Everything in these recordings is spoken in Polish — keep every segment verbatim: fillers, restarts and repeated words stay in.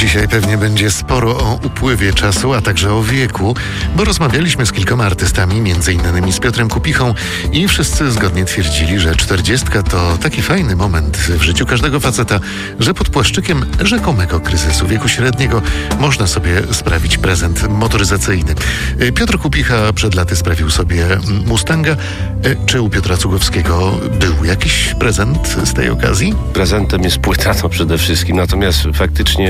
Dzisiaj pewnie będzie sporo o upływie czasu, a także o wieku, bo rozmawialiśmy z kilkoma artystami, między innymi z Piotrem Kupichą, i wszyscy zgodnie twierdzili, że czterdziestka to taki fajny moment w życiu każdego faceta, że pod płaszczykiem rzekomego kryzysu wieku średniego można sobie sprawić prezent motoryzacyjny. Piotr Kupicha przed laty sprawił sobie Mustanga. Czy u Piotra Cugowskiego był jakiś prezent z tej okazji? Prezentem jest płyta, to przede wszystkim, natomiast faktycznie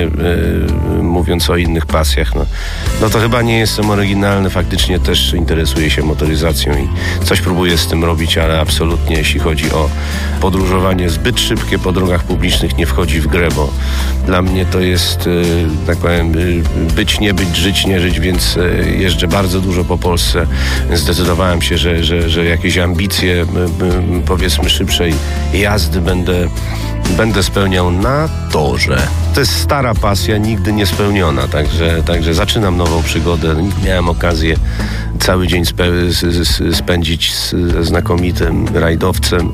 yy, mówiąc o innych pasjach, no, no to chyba nie jestem oryginalny, faktycznie też interesuję się motoryzacją i coś próbuję z tym robić, ale absolutnie jeśli chodzi o podróżowanie zbyt szybkie po drogach publicznych nie wchodzi w grę, bo dla mnie to jest, yy, tak powiem, yy, być, nie być, żyć, nie żyć, więc yy, jeżdżę bardzo dużo po Polsce. Zdecydowałem się, że, że, że jakieś ambicje, yy, yy, powiedzmy szybszej jazdy będę Będę spełniał na torze. To jest stara pasja, nigdy nie spełniona, także, także zaczynam nową przygodę. Miałem okazję cały dzień spe- spędzić z znakomitym rajdowcem,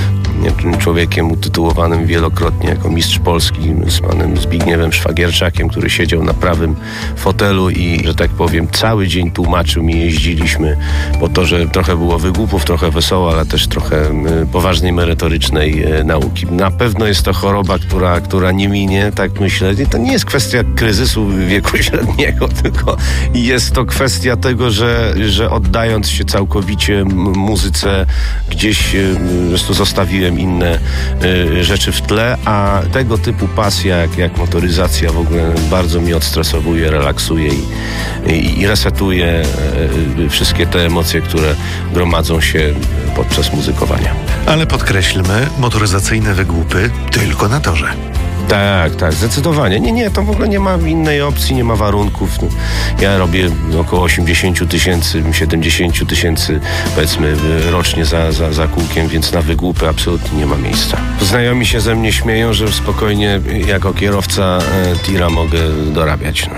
człowiekiem utytułowanym wielokrotnie jako mistrz Polski, z panem Zbigniewem Szwagierczakiem, który siedział na prawym fotelu i, że tak powiem, cały dzień tłumaczył mi, jeździliśmy po to, że trochę było wygłupów, trochę wesoło, ale też trochę poważnej, merytorycznej nauki. Na pewno jest to choroba, która, która nie minie, tak myślę. I to nie jest kwestia kryzysu wieku średniego, tylko jest to kwestia tego, że, że oddając się całkowicie muzyce, gdzieś po prostu zostawiłem inne y, rzeczy w tle, a tego typu pasja jak, jak motoryzacja w ogóle bardzo mnie odstresowuje, relaksuje i, i, i resetuje y, wszystkie te emocje, które gromadzą się podczas muzykowania. Ale podkreślmy, motoryzacyjne wygłupy tylko na torze. Tak, tak, zdecydowanie. Nie, nie, to w ogóle nie ma innej opcji, nie ma warunków. Ja robię około osiemdziesiąt tysięcy, siedemdziesiąt tysięcy, powiedzmy, rocznie za, za, za kółkiem, więc na wygłupy absolutnie nie ma miejsca. Znajomi się ze mnie śmieją, że spokojnie jako kierowca e, tira mogę dorabiać. No.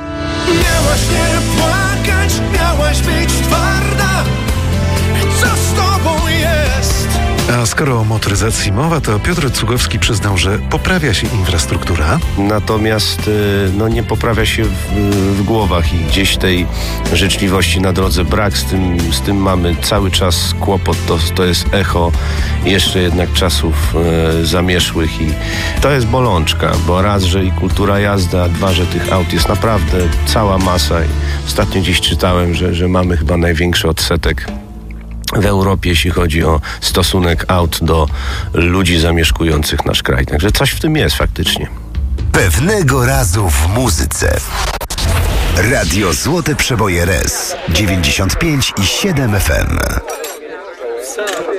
Miałaś nie płakać, miałaś być twarda. Co z tobą jest? A skoro o motoryzacji mowa, to Piotr Cugowski przyznał, że poprawia się infrastruktura. Natomiast no, nie poprawia się w, w głowach i gdzieś tej życzliwości na drodze brak. Z tym, z tym mamy cały czas kłopot. To, to jest echo jeszcze jednak czasów e, zamieszłych i to jest bolączka, bo raz, że i kultura jazdy, a dwa, że tych aut jest naprawdę cała masa. I ostatnio gdzieś czytałem, że, że mamy chyba największy odsetek w Europie, jeśli chodzi o stosunek aut do ludzi zamieszkujących nasz kraj. Także coś w tym jest faktycznie. Pewnego razu w muzyce. Radio Złote Przeboje R E S dziewięćdziesiąt pięć i siedem F M.